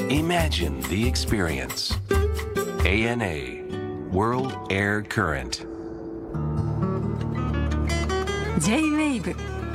Imagine the experience. ANA World Air Current J-Wave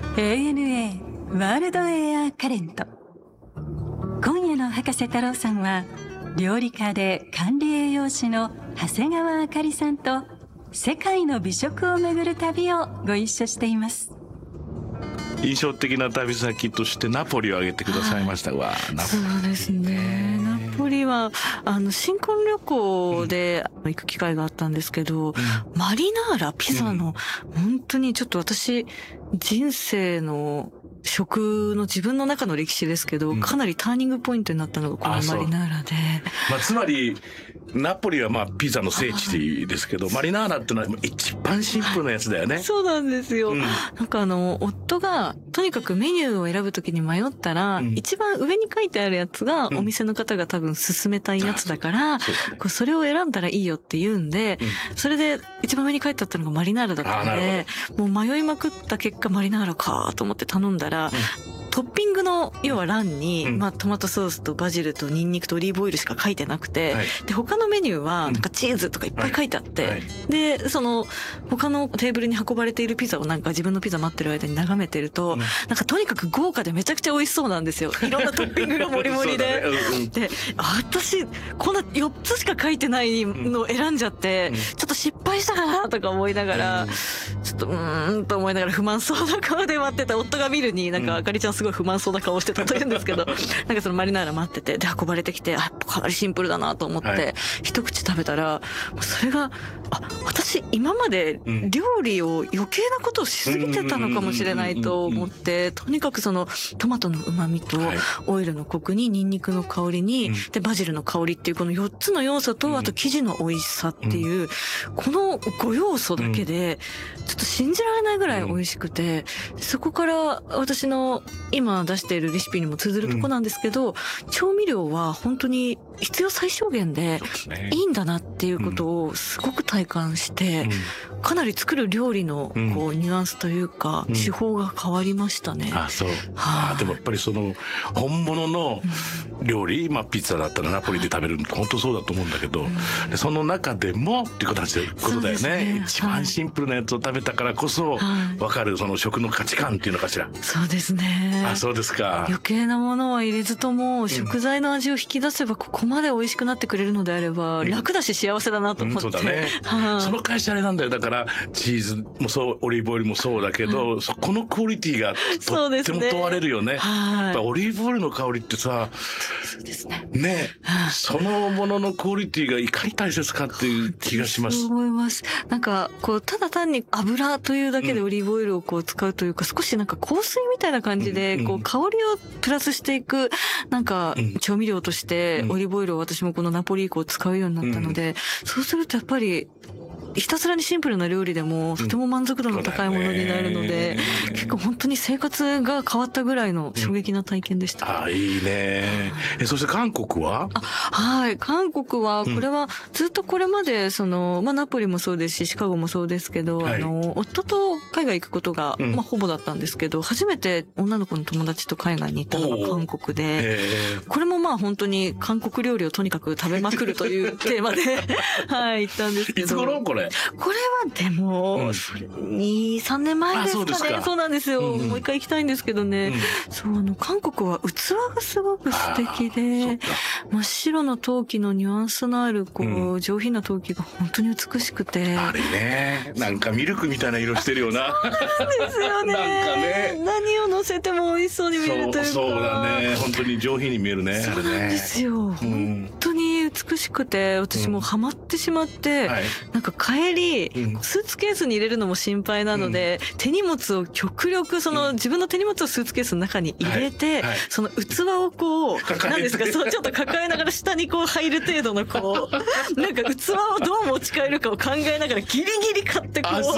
ANA ワールドエアカレント。今夜の博士太郎さんは料理家で管理栄養士の長谷川あかりさんと世界の美食を巡る旅をご一緒しています。 印象的な旅先としてナポリを挙げてくださいましたが、 そうですね。ナポリは新婚旅行で行く機会があったんですけど、マリナーラピザの本当にちょっと私人生の食の自分の中の歴史ですけど、かなりターニングポイントになったのがこのマリナーラで、 つまりナポリはピザの聖地ですけど、マリナーラってのは一番シンプルなやつだよね。 そうなんですよ。なんか夫がとにかくメニューを選ぶときに迷ったら、一番上に書いてあるやつがお店の方が多分勧めたいやつだから、それを選んだらいいよって言うんで、それで一番上に書いてあったのがマリナーラだったので、もう迷いまくった結果マリナーラかと思って頼んだら、トッピングの要は欄に、トマトソースとバジルとニンニクとオリーブオイルしか書いてなくて、で他のメニューはなんかチーズとかいっぱい書いてあって、でその他のテーブルに運ばれているピザをなんか自分のピザ待ってる間に眺めてると、なんかとにかく豪華でめちゃくちゃ美味しそうなんですよ。いろんなトッピングがもりもりで、で私こんな4つしか書いてないのを選んじゃって、ちょっと失敗したかなとか思いながら、ちょっとと思いながら不満そうな顔で待ってた夫が見るに、なんかあかりちゃんすごい不満そうな顔してたというんですけど、なんかそのマリナーラ待ってて、で運ばれてきて、かなりシンプルだなと思って、一口食べたら、それが私今まで料理を余計なことをしすぎてたのかもしれないと思って、とにかくそのトマトの旨味とオイルのコクにニンニクの香りに、でバジルの香りっていうこの4つの要素と、あと生地の美味しさっていう、この5要素だけでちょっと信じられないぐらい美味しくて、そこから私の今出しているレシピにも通ずるとこなんですけど、調味料は本当に必要最小限でいいんだなっていうことをすごく体感して、かなり作る料理のこうニュアンスというか手法が変わりましたね。 そう。でもやっぱりその本物の料理、ピザだったらナポリで食べるの本当そうだと思うんだけど、その中でもっていうことだよね。一番シンプルなやつを食べたからこそ分かるその食の価値観っていうのかしら。 そうですね。 そうですか。 余計なものは入れずとも食材の味を引き出せばここまで美味しくなってくれるのであれば、楽だし幸せだなと思って。 そうだね。その会社あれなんだよ。だからチーズもそうオリーブオイルもそうだけど、そこのクオリティがとっても問われるよね。やっぱオリーブオイルの香りってさ、ね、そのもののクオリティがいかに大切かっていう気がします。 そう思います。なんかこうただ単に油というだけでオリーブオイルをこう使うというか、少しなんか香水みたいな感じでこう香りをプラスしていくなんか調味料としてオリーブオイルを私もこのナポリ以降使うようになったので、そうするとやっぱりひたすらにシンプルな料理でもとても満足度の高いものになるので、結構本当に生活が変わったぐらいの衝撃な体験でした。 いいね。そして韓国は？ 韓国はこれはずっとこれまでそのナポリもそうですしシカゴもそうですけど、夫と海外行くことがほぼだったんですけど、初めて女の子の友達と海外に行ったのが韓国で、これも本当に韓国料理をとにかく食べまくるというテーマで行ったんですけど。 いつ頃これはでも、2、3年前ですかね。そうなんですよ。もう一回行きたいんですけどね。韓国は器がすごく素敵で、真っ白の陶器のニュアンスのある、上品な陶器が本当に美しくて。 あれね、なんかミルクみたいな色してるよな。 そうなんですよね。なんかね。何を乗せても美味しそうに見えるというか。 そうだね。本当に上品に見えるね。 そうなんですよ。本当に美しくて、私もハマってしまって、なんか帰り、スーツケースに入れるのも心配なので、手荷物を極力自分の手荷物をスーツケースの中に入れて、その器を何ですか、ちょっと抱えながら下に入る程度のなんか器をどう持ち帰るかを考えながらギリギリ買って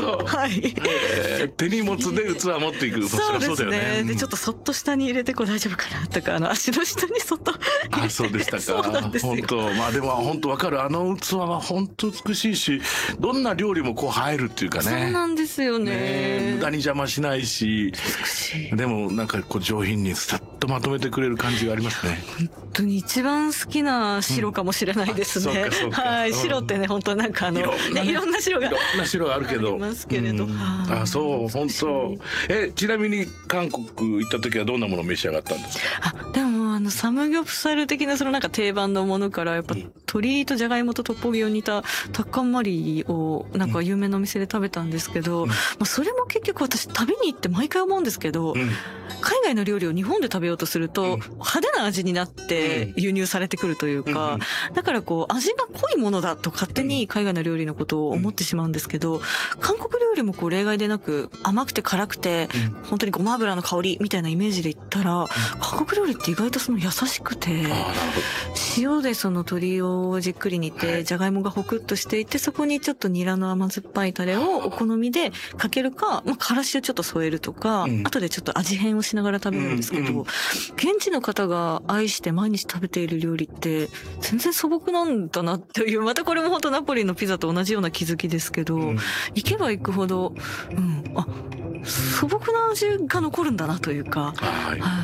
手荷物で器持っていく。 そうですね。でちょっとそっと下に入れて大丈夫かなとか足の下にそっと入れて。 そうでしたか。 そうなんですよ。 本当。でも本当わかる。あの器は本当美しいし、どんな料理もこう映えるっていうかね。 そうなんですよね。 無駄に邪魔しないし、でもなんかこう上品にさっとまとめてくれる感じがありますね。 本当に一番好きな白かもしれないですね。はい、白ってね、本当なんかいろんな白があるけど。ありますけれど。 そう、本当。ちなみに韓国行った時はどんなものを召し上がったんですか？ でもサムギョプサル的なそのなんか定番のものから、やっぱ鶏とじゃがいもとトッポギを煮たタッカンマリをなんか有名なお店で食べたんですけど、それも結局私食べに行って毎回思うんですけど、海外の料理を日本で食べようとすると派手な味になって輸入されてくるというか、だからこう味が濃いものだと勝手に海外の料理のことを思ってしまうんですけど、韓国料理もこう例外でなく甘くて辛くて本当にごま油の香りみたいなイメージで言ったら、韓国料理って意外とその優しくて、塩でその鶏をじっくり煮てじゃがいもがホクッとしていて、そこにちょっとニラの甘酸っぱいタレをお好みでかけるか、からしをちょっと添えるとか、後でちょっと味変をしながら食べるんですけど、現地の方が愛して毎日食べている料理って全然素朴なんだなっていう、またこれも本当ナポリのピザと同じような気づきですけど、行けば行くほど、素朴な味が残るんだなというか、